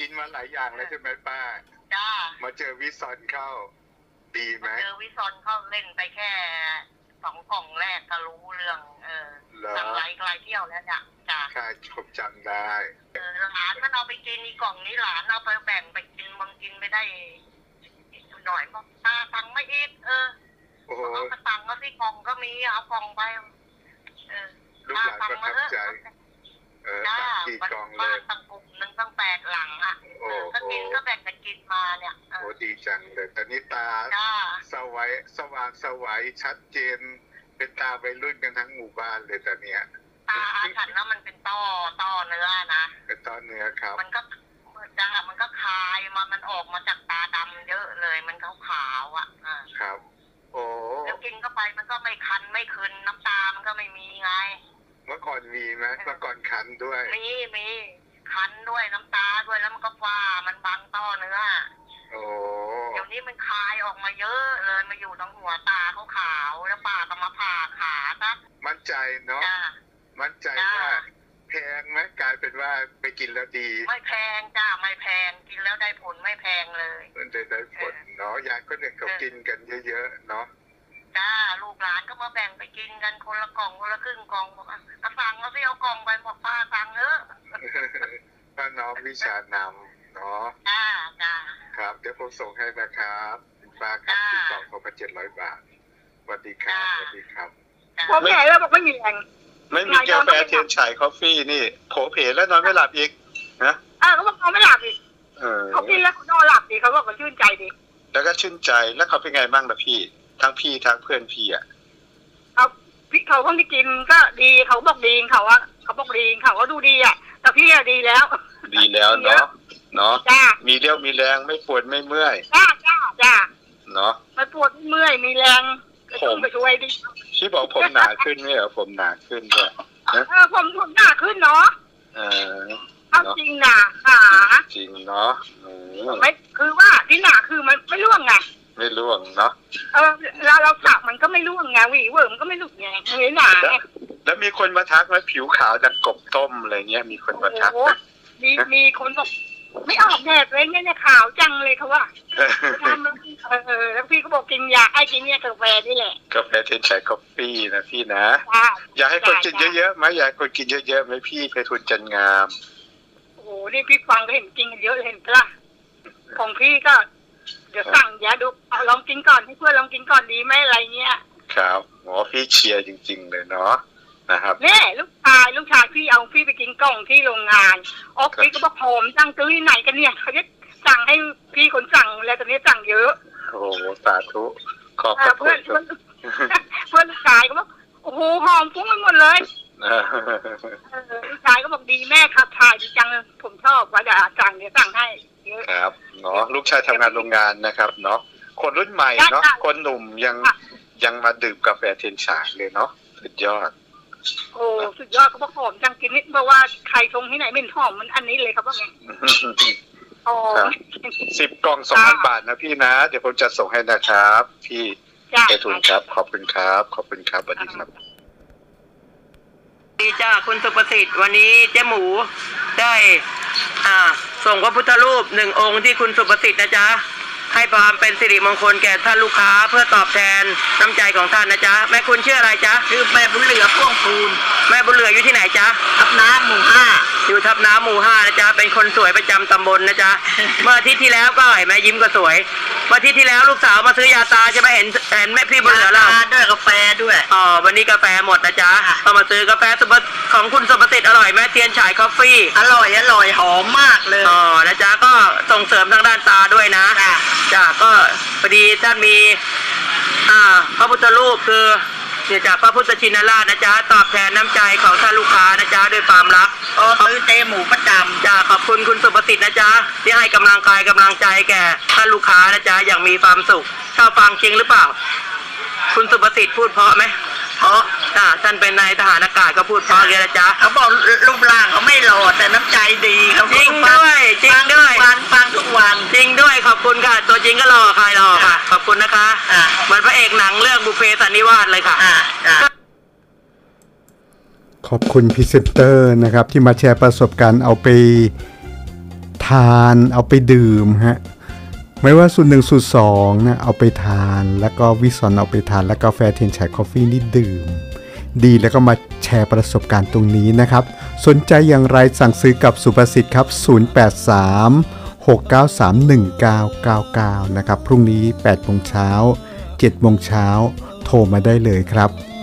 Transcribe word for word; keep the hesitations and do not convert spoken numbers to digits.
กินมาหลายอย่างแล้วใช่ไหมป้าจ้ามาเจอวิซอนเข้าดีไหมเจอวิซอนเข้าเล่นไปแค่สองกล่องแรกก็รู้เรื่องเออทำไรไกลเที่ยวแล้วเนี่ยจ้าใช่ผมจำได้เออหลานมันเอาไปกินอีกกล่องนี้หลานเอาไปแบ่งไปกินบางกินไม่ได้หน่อยบอกตาตังไม่อีกเออเอากระตังก็ที่กล่องก็มีเอากล่องไปเออลูกหลานประทับใจเออกี่กล่องเลยตั้งกลุ่มหนึ่งตั้งแปดหลังอ่ะก็กินก็แบ่งกันกินมาเนี่ยโอ้ดีจังเลยตอนนี้ตาสว่างสว่างสวัยชัดเจนเป็นตาวัยรุ่นกันทั้งหมู่บ้านเลยตอนเนี้ยตาฉันแล้วมันเป็นต้อต้อเนื้อนะเป็นต้อเนื้อครับมันก็จ้ามันก็คายมามันออกมาจากตาดำเยอะเลยมันขาวขาวอ่ะครับโอ้แล้วกินเข้าไปมันก็ไม่คันไม่คืนน้ำตามันก็ไม่มีไงเมื่อก่อนมีไหมเมื่อก่อนคันด้วยมีมีคันด้วยน้ำตาด้วยแล้วมันก็ฟ้ามันบังต้อเนื้อโอ้เดี๋ยวนี้มันคายออกมาเยอะเลยมาอยู่ตรงหัวตาเขาขาวแล้วปากก็มาผ่าขาซะมั่นใจเนาะมั่นใจว่าแพงไหมกลายเป็นว่าไปกินแล้วดีไม่แพงจ้าไม่แพงกินแล้วได้ผลไม่แพงเลยมันได้ได้ผลเนาะยายก็เนี่ยเขากินกันเยอะๆเนาะจ้าลูกหลานก็มาแบ่งไปกินกันคนละกล่องคนละครึ่งกล่องบอกอ่ะสั่งแล้วพี่เอากล่องไปบอกป้าสั่งเออป้าน้องวิชานำเนาะจ้าจ้าครับเดี๋ยวผมส่งให้นะครับป้าครับที่กล่องเขาไปเจ็ดร้อยบาทสวัสดีครับสวัสดีครับผมแก่แล้วบอกไม่มีแรงไม่มีกาแฟเทียนฉายคอฟฟี่นี่โผเพแล้วนอนไม่หลับอีกนะอ่าเขาบอกนอนไม่หลับอีกเขากินแล้วนอนหลับดีเขาบอกเขาชื่นใจดีแล้วก็ชื่นใจแล้วเขาเป็นไงบ้างล่ะพี่ทั้งพี่ทั้งเพื่อนพี่อ่ะเอาพี่เขาเพิ่งได้กินก็ดีเขาบอกดีเขาว่าเขาบอกดีเขาก็ดูดีอ่ะแต่พี่อะดีแล้วดีแล้วเนาะเนาะมีเรี่ยวมีแรงไม่ปวดไม่เมื่อยจ้าจ้าจ้าเนาะไม่ปวดเมื่อยมีแรงผมไปช่วยดิพี่บอกผมหนาขึ้นไหมเหรอผมหนาขึ้นด้วยเออผมผมหนาขึ้นเนาะเออเอาจริงหนาขาจริงเนาะไม่คือว่าที่หนาคือมันไม่ร่วงไงไม่ร่วงเนาะเออเราเราสักมันก็ไม่ร่วงไงหวีเวิร์มมันก็ไม่หลุดไงไม่หนาแล้วมีคนมาทักไหมผิวขาวจากกบต้มอะไรเงี้ยมีคนมาทักมีมีคนบอกไม่ออกแดดเลยเนี่ยขาวจังเลยเขาว่าทำแล้วเออแล้วพี่ก็บอกกินยาไอ้กินเนี่ยกาแฟนี่แหละกาแฟเทียนฉายคอฟฟี่นะพี่นะอยากให้คนกินเยอะๆไหมอยากคนกินเยอะๆไหมพี่เพทุนจันงามโอ้โหนี่พี่ฟังก็เห็นกินกันเยอะเห็นปะล่ะของพี่ก็เดี๋ยวสั่งยาดูเอาลองกินก่อนให้เพื่อนลองกินก่อนดีไหมอะไรเงี้ยครับหมอพี่เชียร์จริงๆเลยเนาะนะครับเนี่ยลูกชายลูกชายพี่เอาพี่ไปกินกล่องที่โรงงานออกพี่ก็บอกผมสั่งซื้อที่ไหนกันเนี่ยเขาจะสั่งให้พี่คนสั่งแล้วตอนนี้สั่งเยอะโอ้โหสาธุขอบคุณเพื่อนเพื่อนลูกชายก็บอกโอ้โหหอมฟุ้งไปหมดเลยลูกชายก็บอกดีแม่ขับถ่ายดีจังผมชอบว่าจะสั่งเดี๋ยวสั่งให้ครับเนาะลูกชายทำงานโรงงานนะครับเนาะคนรุ่นใหม่เนาะคนหนุ่มยังยังมาดื่มกาแฟเทียนฉายเลยเนาะสุดยอดโอ้สุดยอดเขาบอกหอมจังกินนิดเพราะว่าใครชงที่ไหนไม่หอมมันอันนี้เลยครับว่าไงโอ้สิบกล่องสองพันบาทนะพี่นะเดี๋ยวผมจะส่งให้นะครับพี่ไปทุนครับขอบคุณครับขอบคุณครับสวัสดีครับดีจ้าคุณสุประสิทธิ์วันนี้เจ๊หมูได้อ่าส่งพระพุทธรูปหนึ่งองค์ที่คุณสุประสิทธิ์นะจ๊ะให้ความเป็นสิริมงคลแก่ท่านลูกค้าเพื่อตอบแทนน้ำใจของท่านนะจ๊ะแม่คุณชื่ออะไรจ๊ะชื่อแม่บุญเหลือพ่วงพูนแม่บุญเหลืออยู่ที่ไหนจ๊ะทับน้ำหมู่ห้าอยู่ทับน้ำหมู่ห้านะจ๊ะเป็นคนสวยประจำตำบลนะจ๊ะเมื่ออาทิตย์ที่แล้วก็เห็นแม่ยิ้มก็สวยเมื่ออาทิตย์ที่แล้วลูกสาวมาซื้อยาตาใช่ไหมเห็นเห็นแม่พี่บุญเหลือเราด้วยกาแฟด้วยอ๋อวันนี้กาแฟหมดนะจ๊ะก็มาซื้อกาแฟของคุณสุประสิทธิ์อร่อยแม่เทียนฉายคอฟฟี่อร่อยอร่อยหอมมากเลยอ๋อนะจ๊ะก็ส่งเสริมทางด้านตาด้วยนะจ้ะก็พอดีท่านมีอ่าพระพุทธรูปคือเดี๋ยวจากพระพุทธชินราชนะจ๊ะตอบแทนน้ำใจของท่านลูกค้านะจ๊ะด้วยความรักอ๋อซื้อเจหมูประจำจ้ะขอบคุณคุณสุประสิทธิ์นะจ๊ะที่ให้กำลังกายกำลังใจแก่ท่านลูกค้านะจ๊ะอย่างมีความสุขชอบฟังจริงหรือเปล่าคุณสุประสิทธิ์พูดเพราะไหมเพราะจ้ะท่านเป็นนายทหารอากาศก็พูดเพราะเลยนะจ๊ะเขาบอกรูปร่างเขาไม่หล่อแต่น้ำใจดีเขาจริงด้วยจริงด้วยฟังฟังทุกวันจริงด้วยขอบคุณค่ะตัวจริงก็หล่อใครหล่อค่ะขอบคุณนะคะเหมือนพระเอกหนังเรื่องบุพเพสันนิวาสเลยค่ะขอบคุณพรีเซนเตอร์นะครับที่มาแชร์ประสบการณ์เอาไปททานเอาไปดื่มฮะไม่ว่าสูตรหนึ่งสูตรสองนะเอาไปทานแล้วก็วิสอนเอาไปทานแล้วกาแฟเทียนไฉคอฟฟี่นี่ดื่มดีแล้วก็มาแชร์ประสบการณ์ตรงนี้นะครับสนใจอย่างไรสั่งซื้อกับสุภสิทธิ์ครับศูนย์ แปด สาม หก เก้า สาม หนึ่ง เก้า เก้า เก้านะครับพรุ่งนี้แปดโมงเช้าเจ็ดโมงเช้าโทรมาได้เลยครับ